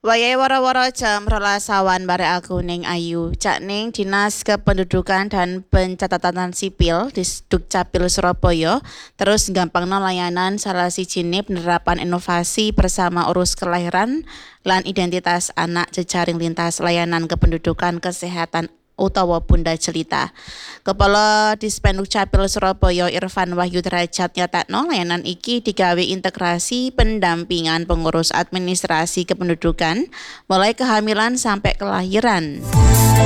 Wayai woro-woro jam 12 awan bare aku ning Ayu. Cak ning Dinas Kependudukan dan Pencatatan Sipil di Dukcapil Surabaya terus gampangno layanan salah sijine penerapan inovasi bersama urus kelahiran lan identitas anak jejaring lintas layanan kependudukan kesehatan utawa Bunda Jelita. Kepala Dispenduk Capil Surabaya Irfan Wahyu Derajat nyatakno layanan iki digawe integrasi pendampingan pengurus administrasi kependudukan mulai kehamilan sampai kelahiran.